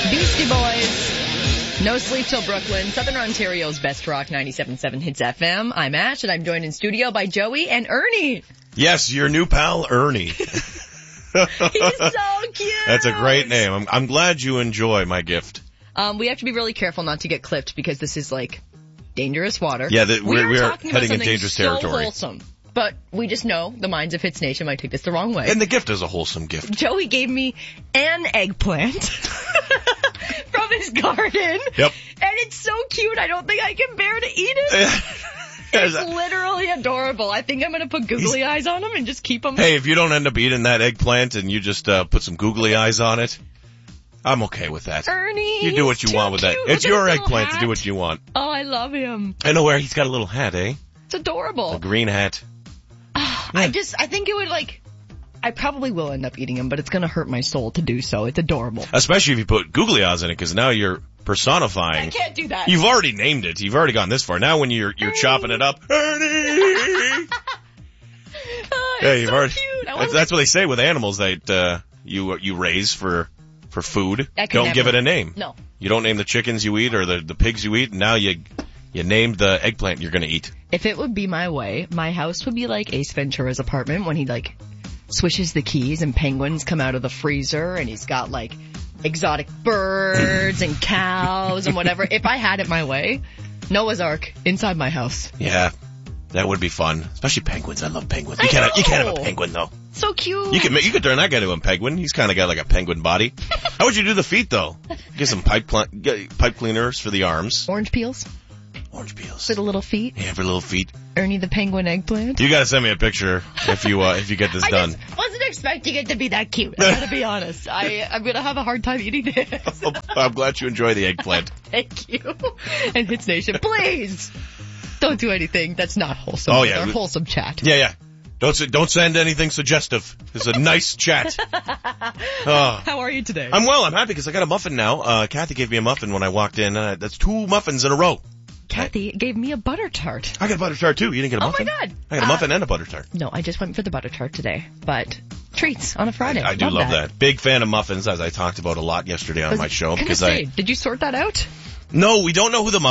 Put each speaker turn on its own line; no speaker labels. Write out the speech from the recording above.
Beastie Boys. No Sleep Till Brooklyn. Southern Ontario's best rock, 97.7 Hits FM. I'm Ash, and I'm joined in studio by Joey and Ernie.
Yes, your new pal, Ernie.
He's so cute.
That's a great name. I'm glad you enjoy my gift.
We have to be really careful not to get clipped because this is like dangerous water.
Yeah, we're
talking
heading
about
in dangerous
so
territory.
Wholesome. But we just know the minds of Hits Nation might take this the wrong way.
And the gift is a wholesome gift.
Joey gave me an eggplant from his garden.
Yep.
And it's so cute, I don't think I can bear to eat it. It's literally adorable. I think I'm going to put googly eyes on him and just keep him.
Hey, if you don't end up eating that eggplant and you just put some googly eyes on it, I'm okay with that.
Ernie,
you do what you want with that. It's your eggplant to do what you want.
Oh, I love him.
I know where he's got a little hat, eh?
It's adorable.
A green hat.
I think it would I probably will end up eating him, but it's going to hurt my soul to do so. It's adorable.
Especially if you put googly eyes in it, because now you're personifying.
I can't do that.
You've already named it. You've already gone this far. Now when you're chopping it up, Ernie!
Yeah, you've already. Cute.
That's what they say with animals that you raise for food. Don't give it a name.
No.
You don't name the chickens you eat or the pigs you eat. Now you named the eggplant you're going to eat.
If it would be my way, my house would be like Ace Ventura's apartment when he swishes the keys and penguins come out of the freezer and he's got exotic birds and cows and whatever. If I had it my way, Noah's Ark inside my house.
Yeah, that would be fun. Especially penguins. I love penguins. You can't have a penguin though.
So cute.
You could turn that guy into a penguin. He's kind of got like a penguin body. How would you do the feet though? Get some pipe cleaners for the arms.
Orange peels.
Orange peels.
For the little feet.
Yeah, for little feet.
Ernie the penguin eggplant.
You gotta send me a picture if you get this done.
I just wasn't expecting it to be that cute. I gotta be honest. I'm gonna have a hard time eating this.
I'm glad you enjoy the eggplant.
Thank you. And Hits Nation, please don't do anything that's not wholesome.
Oh yeah,
our wholesome chat.
Yeah. Don't send anything suggestive. It's a nice chat.
How are you today?
I'm well. I'm happy because I got a muffin now. Kathy gave me a muffin when I walked in. That's 2 muffins in a row.
Kathy gave me a butter tart.
I got a butter tart too. You didn't get a muffin?
Oh my God.
I got a muffin and a butter tart.
No, I just went for the butter tart today. But treats on a Friday.
I do love that. Big fan of muffins, as I talked about a lot yesterday on my show.
Did you sort that out?
No, we don't know who the